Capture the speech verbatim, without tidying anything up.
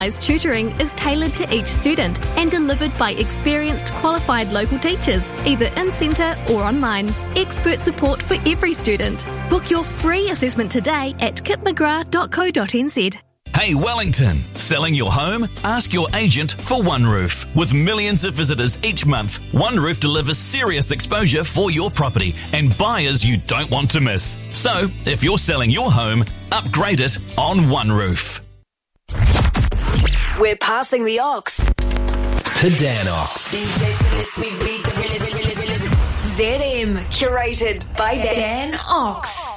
Tutoring is tailored to each student and delivered by experienced, qualified local teachers, either in-centre or online. Expert support for every student. Book your free assessment today at kit mcgrath dot co dot n z. Hey Wellington, selling your home? Ask your agent for OneRoof. With millions of visitors each month, OneRoof delivers serious exposure for your property and buyers you don't want to miss. So, if you're selling your home, upgrade it on OneRoof. We're passing the ox to Dan Ox. Z M, curated by Dan Ox.